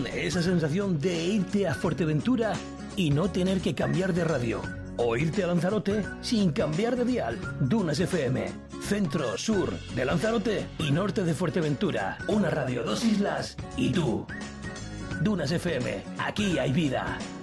esa sensación de irte a Fuerteventura y no tener que cambiar de radio. O irte a Lanzarote sin cambiar de dial. Dunas FM, centro, sur de Lanzarote y norte de Fuerteventura. Una radio, dos islas y tú. Dunas FM, aquí hay vida.